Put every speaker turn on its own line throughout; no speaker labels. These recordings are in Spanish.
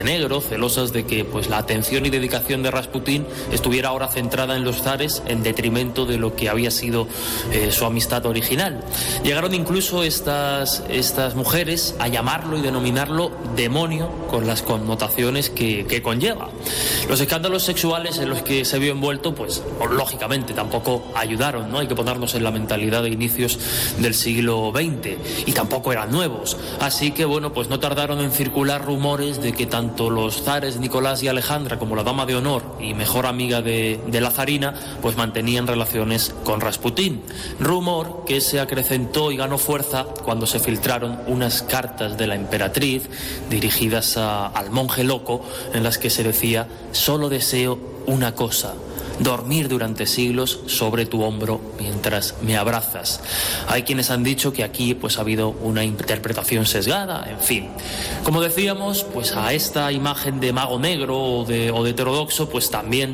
negro, celosas de que pues la atención y dedicación de Rasputín estuviera ahora centrada en los zares en detrimento de lo que había sido su amistad original. Llegaron incluso estas mujeres a llamarlo y denominarlo demonio, con las connotaciones que conlleva. Los escándalos sexuales en los que se vio envuelto, pues lógicamente tampoco ayudaron, ¿no? Hay que ponernos en la mentalidad de inicios del siglo XX, y tampoco eran nuevos. Así que bueno, pues no tardaron en circular rumores de que tanto los zares Nicolás y Alejandra como la dama de honor y mejor amiga de la zarina pues mantenían relaciones con Rasputín. Rumor que se acrecentó y ganó fuerza cuando se filtraron unas cartas de la emperatriz dirigidas al monje loco, en las que se decía: solo deseo una cosa, dormir durante siglos sobre tu hombro mientras me abrazas. Hay quienes han dicho que aquí pues ha habido una interpretación sesgada, en fin. Como decíamos, pues a esta imagen de mago negro o de heterodoxo pues también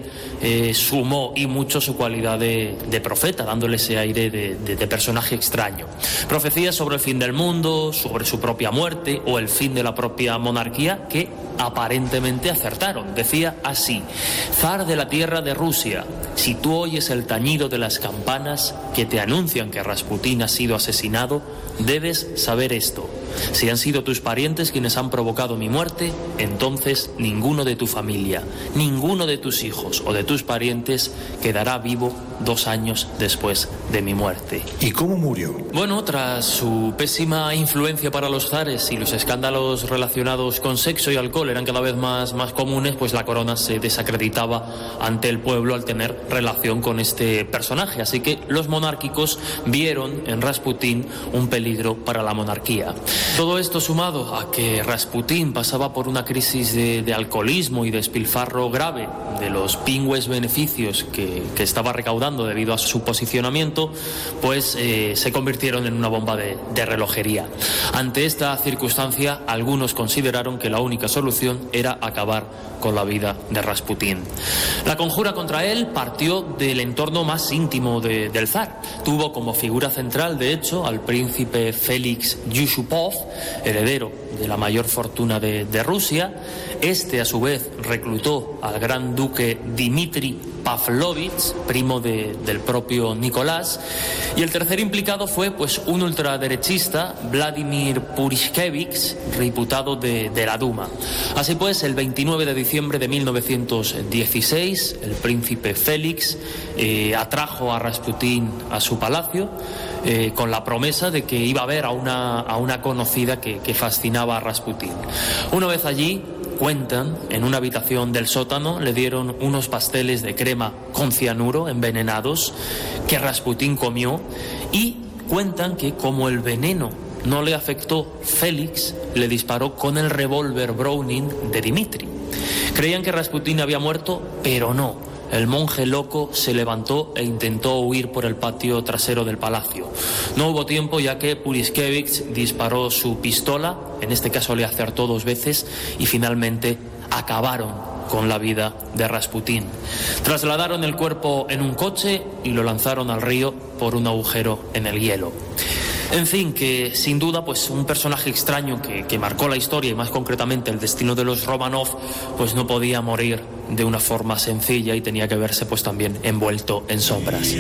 sumó y mucho su cualidad de profeta, dándole ese aire de personaje extraño. Profecías sobre el fin del mundo, sobre su propia muerte o el fin de la propia monarquía que aparentemente acertaron. Decía así: zar de la tierra de Rusia, si tú oyes el tañido de las campanas que te anuncian que Rasputín ha sido asesinado, debes saber esto: si han sido tus parientes quienes han provocado mi muerte, entonces ninguno de tu familia, ninguno de tus hijos o de tus parientes quedará vivo 2 años después de mi muerte.
¿Y cómo murió?
Bueno, tras su pésima influencia para los zares y los escándalos relacionados con sexo y alcohol eran cada vez más comunes, pues la corona se desacreditaba ante el pueblo al tener relación con este personaje. Así que los monárquicos vieron en Rasputín un peligro para la monarquía. Todo esto sumado a que Rasputín pasaba por una crisis de alcoholismo y despilfarro grave de los pingües beneficios que estaba recaudando debido a su posicionamiento, pues se convirtieron en una bomba de relojería. Ante esta circunstancia, algunos consideraron que la única solución era acabar con la vida de Rasputín. La conjura contra él partió del entorno más íntimo del zar. Tuvo como figura central, de hecho, al príncipe Félix Yusupov, heredero de la mayor fortuna de Rusia. Este, a su vez, reclutó al gran duque Dmitri Pavlovich, primo del propio Nicolás, y el tercer implicado fue pues un ultraderechista, Vladimir Purishkevich, diputado de la Duma. Así pues, el 29 de diciembre de 1916, el príncipe Félix atrajo a Rasputín a su palacio con la promesa de que iba a ver a una conocida que fascinaba a Rasputín. Una vez allí, cuentan, en una habitación del sótano le dieron unos pasteles de crema con cianuro envenenados que Rasputín comió, y cuentan que como el veneno no le afectó, Félix le disparó con el revólver Browning de Dmitri. Creían que Rasputín había muerto, pero no. El monje loco se levantó e intentó huir por el patio trasero del palacio. No hubo tiempo, ya que Purishkevich disparó su pistola, en este caso le acertó 2 veces, y finalmente acabaron con la vida de Rasputín. Trasladaron el cuerpo en un coche y lo lanzaron al río por un agujero en el hielo. En fin, que sin duda pues un personaje extraño que marcó la historia y más concretamente el destino de los Romanov, pues no podía morir de una forma sencilla y tenía que verse pues también envuelto en sombras.